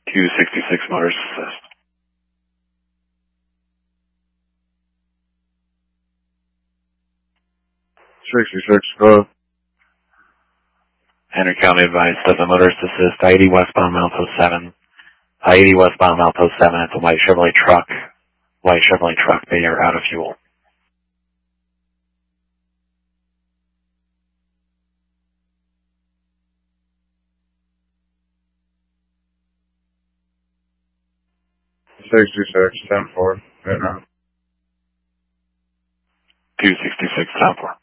266 motors assist. Go. Henry County advised that the motorist assist I-80 westbound Mount 07. I-80 westbound Mount 07. It's a white Chevrolet truck. They are out of fuel. Six 10-4. Right now. 266 10-4.